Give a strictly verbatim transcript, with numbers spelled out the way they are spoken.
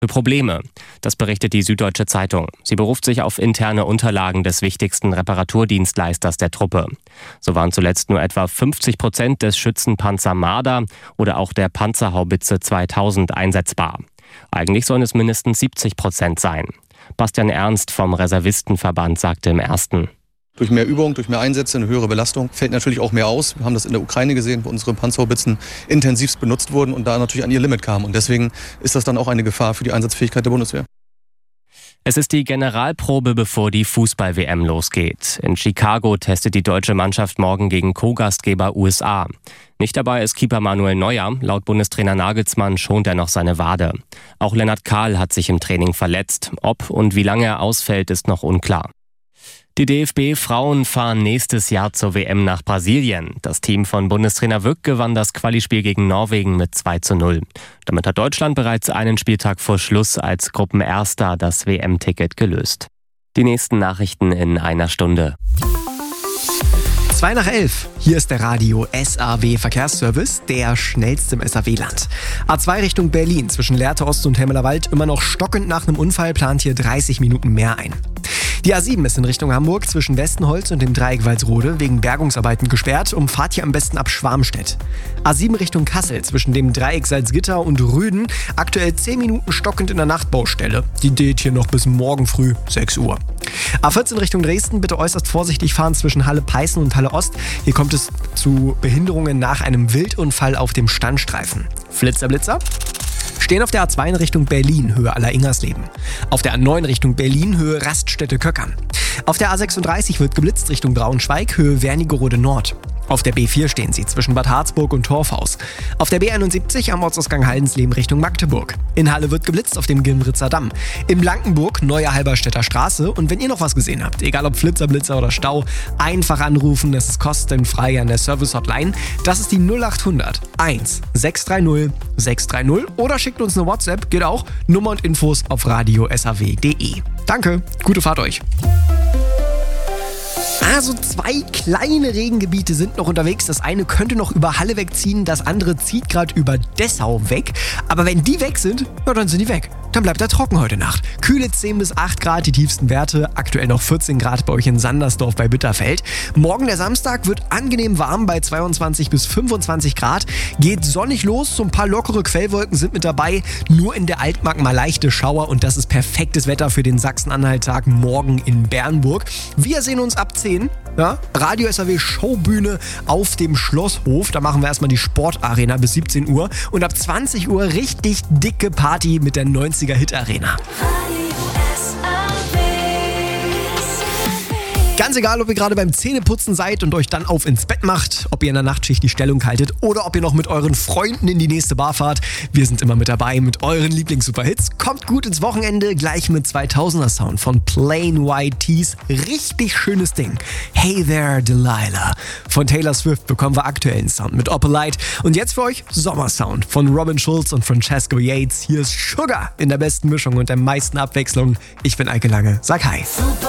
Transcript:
Für Probleme. Das berichtet die Süddeutsche Zeitung. Sie beruft sich auf interne Unterlagen des wichtigsten Reparaturdienstleisters der Truppe. So waren zuletzt nur etwa fünfzig Prozent des Schützenpanzer Marder oder auch der Panzerhaubitze zweitausend einsetzbar. Eigentlich sollen es mindestens siebzig Prozent sein. Bastian Ernst vom Reservistenverband sagte im Ersten: Durch mehr Übung, durch mehr Einsätze, eine höhere Belastung fällt natürlich auch mehr aus. Wir haben das in der Ukraine gesehen, wo unsere Panzerhaubitzen intensivst benutzt wurden und da natürlich an ihr Limit kamen. Und deswegen ist das dann auch eine Gefahr für die Einsatzfähigkeit der Bundeswehr. Es ist die Generalprobe, bevor die Fußball-W M losgeht. In Chicago testet die deutsche Mannschaft morgen gegen Co-Gastgeber U S A. Nicht dabei ist Keeper Manuel Neuer. Laut Bundestrainer Nagelsmann schont er noch seine Wade. Auch Lennart Kahl hat sich im Training verletzt. Ob und wie lange er ausfällt, ist noch unklar. Die D F B-Frauen fahren nächstes Jahr zur W M nach Brasilien. Das Team von Bundestrainer Wück gewann das Qualispiel gegen Norwegen mit zwei zu null. Damit hat Deutschland bereits einen Spieltag vor Schluss als Gruppenerster das W M-Ticket gelöst. Die nächsten Nachrichten in einer Stunde. zwei nach elf. Hier ist der Radio S A W Verkehrsservice, der schnellste im S A W-Land. A zwei Richtung Berlin zwischen Lehrte Ost und Hemmelerwald immer noch stockend nach einem Unfall, plant hier dreißig Minuten mehr ein. Die A sieben ist in Richtung Hamburg zwischen Westenholz und dem Dreieck Walsrode wegen Bergungsarbeiten gesperrt. Umfahrt hier am besten ab Schwarmstedt. A sieben Richtung Kassel zwischen dem Dreieck Salzgitter und Rüden. Aktuell zehn Minuten stockend in der Nachtbaustelle. Die geht hier noch bis morgen früh sechs Uhr. A vierzehn Richtung Dresden, bitte äußerst vorsichtig fahren zwischen Halle-Peißen und Halle-Ost. Hier kommt es zu Behinderungen nach einem Wildunfall auf dem Standstreifen. Flitzer, Blitzer. Stehen auf der A zwei in Richtung Berlin, Höhe Aller-Ingersleben. Auf der A neun Richtung Berlin, Höhe Raststätte-Köckern. Auf der A sechsunddreißig wird geblitzt Richtung Braunschweig, Höhe Wernigerode Nord. Auf der B vier stehen sie zwischen Bad Harzburg und Torfhaus. Auf der B einundsiebzig am Ortsausgang Haldensleben Richtung Magdeburg. In Halle wird geblitzt auf dem Gilmritzer Damm. In Blankenburg Neue Halberstädter Straße. Und wenn ihr noch was gesehen habt, egal ob Flitzer, Blitzer oder Stau, einfach anrufen, das ist kostenfrei an der Service-Hotline. Das ist die null acht hundert eins sechs drei null sechs drei null oder schickt uns eine WhatsApp, geht auch. Nummer und Infos auf radio s a w punkt d e. Danke, gute Fahrt euch. Also zwei kleine Regengebiete sind noch unterwegs. Das eine könnte noch über Halle wegziehen, das andere zieht gerade über Dessau weg. Aber wenn die weg sind, ja, dann sind die weg. Dann bleibt er trocken heute Nacht. Kühle zehn bis acht Grad, die tiefsten Werte. Aktuell noch vierzehn Grad bei euch in Sandersdorf bei Bitterfeld. Morgen der Samstag wird angenehm warm bei zweiundzwanzig bis fünfundzwanzig Grad. Geht sonnig los, so ein paar lockere Quellwolken sind mit dabei. Nur in der Altmark mal leichte Schauer und das ist perfektes Wetter für den Sachsen-Anhalt-Tag morgen in Bernburg. Wir sehen uns ab zehn. Ja, Radio S A W Showbühne auf dem Schlosshof. Da machen wir erstmal die Sportarena bis siebzehn Uhr. Und ab zwanzig Uhr richtig dicke Party mit der neunziger Hit Arena. Ganz egal, ob ihr gerade beim Zähneputzen seid und euch dann auf ins Bett macht, ob ihr in der Nachtschicht die Stellung haltet oder ob ihr noch mit euren Freunden in die nächste Bar fahrt. Wir sind immer mit dabei mit euren Lieblings-Superhits. Kommt gut ins Wochenende, gleich mit zweitausender Sound von Plain White Tees. Richtig schönes Ding. Hey There Delilah. Von Taylor Swift bekommen wir aktuellen Sound mit Opalite. Und jetzt für euch Sommersound von Robin Schulz und Francesco Yates. Hier ist Sugar in der besten Mischung und der meisten Abwechslung. Ich bin Eike Lange. Sag hi.